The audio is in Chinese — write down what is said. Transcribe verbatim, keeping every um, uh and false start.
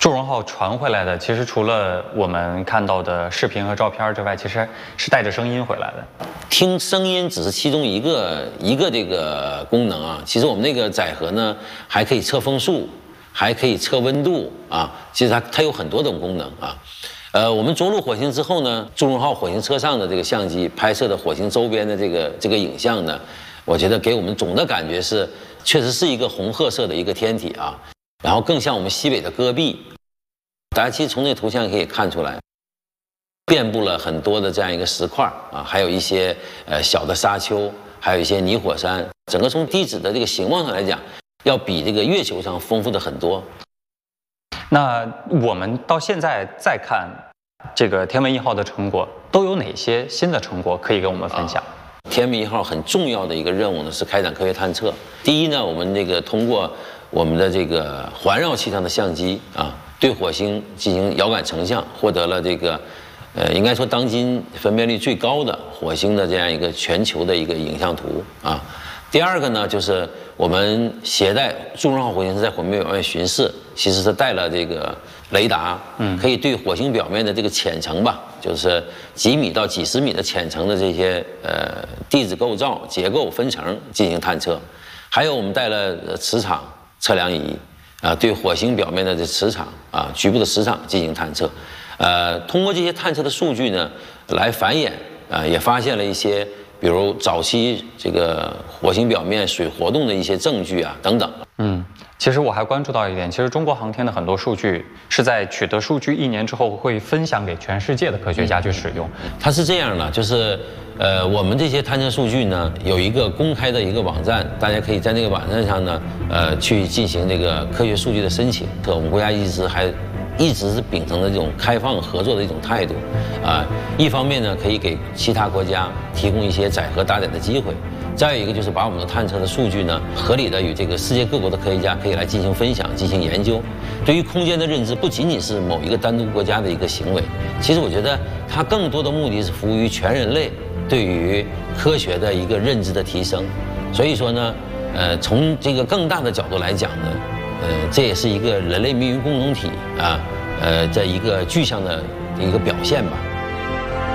祝融号传回来的，其实除了我们看到的视频和照片之外，其实是带着声音回来的。 听声音只是其中一个一个这个功能啊。其实我们那个载荷呢，还可以测风速，还可以测温度啊。其实它它有很多种功能啊。呃，我们着陆火星之后呢，祝融号火星车上的这个相机拍摄的火星周边的这个这个影像呢，我觉得给我们总的感觉是，确实是一个红褐色的一个天体啊。然后更像我们西北的戈壁，大家其实从这图像可以看出来，遍布了很多的这样一个石块啊，还有一些呃小的沙丘，还有一些泥火山。整个从地质的这个形貌上来讲，要比这个月球上丰富的很多。 那我们到现在再看这个天文一号的成果，都有哪些新的成果可以跟我们分享？ 啊、天文一号很重要的一个任务呢是开展科学探测。第一呢，我们这个通过我们的这个环绕器上的相机啊，对火星进行遥感成像，获得了这个，呃，应该说当今分辨率最高的火星的这样一个全球的一个影像图啊。第二个呢，就是我们携带祝融号火星是在火星表面巡视，其实是带了这个雷达，嗯，可以对火星表面的这个浅层吧，就是几米到几十米的浅层的这些呃地质构造、结构分层进行探测。还有我们带了磁场测量仪啊，对火星表面的这磁场啊，局部的磁场进行探测，呃，通过这些探测的数据呢，来繁衍啊，也发现了一些，比如早期这个火星表面水活动的一些证据啊，等等。 嗯，其实我还关注到一点，其实中国航天的很多数据是在取得数据一年之后会分享给全世界的科学家去使用。 它是这样的，就是。呃，我们这些探测数据呢，有一个公开的一个网站，大家可以在那个网站上呢，呃，去进行这个科学数据的申请。我们国家一直还一直是秉承着这种开放合作的一种态度，啊、呃，一方面呢，可以给其他国家提供一些载荷搭载的机会；再有一个就是把我们的探测的数据呢，合理的与这个世界各国的科学家可以来进行分享、进行研究。对于空间的认知，不仅仅是某一个单独国家的一个行为，其实我觉得它更多的目的是服务于全人类对于科学的一个认知的提升。所以说呢，呃，从这个更大的角度来讲呢，呃，这也是一个人类命运共同体啊，呃，这一个具象的一个表现吧。